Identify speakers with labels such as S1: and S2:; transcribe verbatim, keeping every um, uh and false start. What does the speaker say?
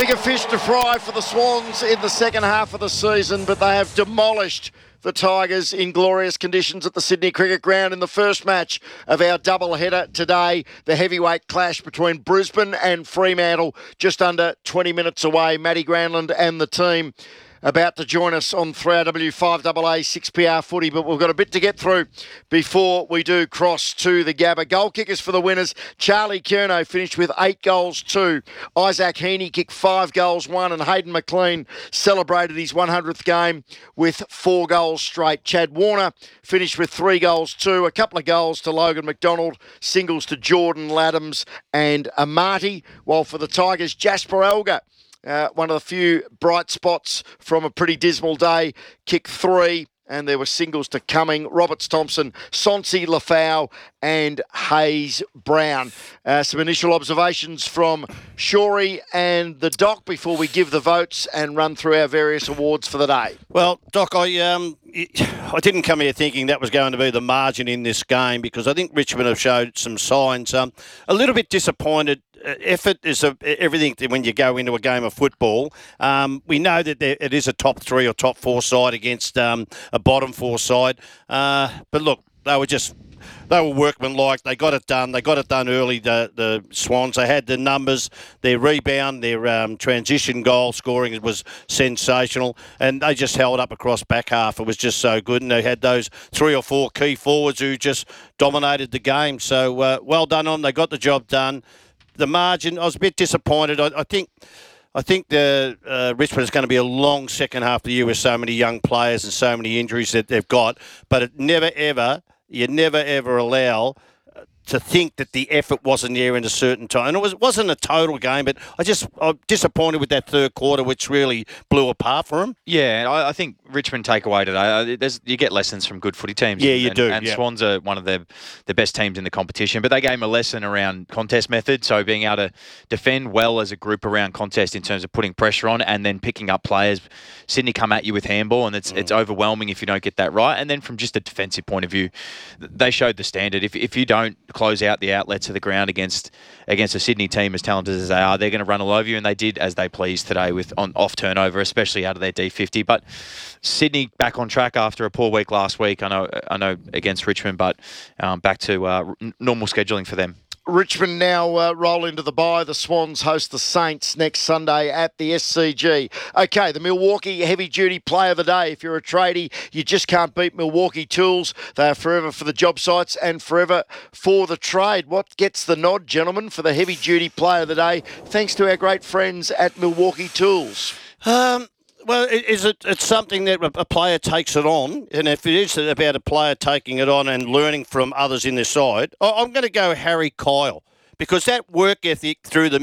S1: Bigger fish to fry for the Swans in the second half of the season, but they have demolished the Tigers in glorious conditions at the Sydney Cricket Ground in the first match of our double-header today. The heavyweight clash between Brisbane and Fremantle, just under twenty minutes away. Matty Granlund and the team about to join us on three R W five A A six P R footy, but we've got a bit to get through before we do cross to the Gabba. Goal kickers for the winners. Charlie Curnow finished with eight goals, two. Isaac Heaney kicked five goals, one, and Hayden McLean celebrated his one hundredth game with four goals straight. Chad Warner finished with three goals, two, a couple of goals to Logan McDonald, singles to Jordan Laddams and Amati, while for the Tigers, Jasper Elgar, Uh, one of the few bright spots from a pretty dismal day, kicked three, and there were singles to Cumming, Roberts Thompson, Sonsi Lafau and Hayes Brown. Uh, some initial observations from Shorey and the Doc before we give the votes and run through our various awards for the day.
S2: Well, Doc, I um, I didn't come here thinking that was going to be the margin in this game because I think Richmond have showed some signs. Um, a little bit disappointed. Effort is a, everything when you go into a game of football. Um, we know that there, it is a top three or top four side against um, a bottom four side. Uh, but look, they were just, they were workmanlike. They got it done. They got it done early, the, the Swans. They had the numbers, their rebound, their um, transition goal scoring was sensational. And they just held up across back half. It was just so good. And they had those three or four key forwards who just dominated the game. So uh, well done on them. They got the job done. The margin, I was a bit disappointed. I, I think I think the uh, Richmond is going to be a long second half of the year with so many young players and so many injuries that they've got. But it never, ever, you never, ever allow to think that the effort wasn't there in a certain time. And it was, wasn't a total game, but I just, I'm disappointed with that third quarter, which really blew apart for them.
S3: Yeah, I, I think Richmond takeaway today, there's, you get lessons from good footy teams.
S2: Yeah, you
S3: and,
S2: do.
S3: And
S2: yeah.
S3: Swans are one of the, the best teams in the competition, but they gave them a lesson around contest method, so being able to defend well as a group around contest in terms of putting pressure on and then picking up players. Sydney come at you with handball, and it's mm. it's overwhelming if you don't get that right. And then from just a defensive point of view, they showed the standard. If if you don't close out the outlets of the ground against against a Sydney team as talented as they are, they're going to run all over you, and they did as they pleased today with on off turnover, especially out of their D fifty. But Sydney back on track after a poor week last week. I know I know against Richmond, but um, back to uh, normal scheduling for them.
S1: Richmond now uh, roll into the bye. The Swans host the Saints next Sunday at the S C G. Okay, the Milwaukee heavy-duty play of the day. If you're a tradie, you just can't beat Milwaukee Tools. They are forever for the job sites and forever for the trade. What gets the nod, gentlemen, for the heavy-duty play of the day, thanks to our great friends at Milwaukee Tools?
S2: Um... Well, is it, it's something that a player takes it on, and if it is about a player taking it on and learning from others in their side, I'm going to go Harry Kyle, because that work ethic through the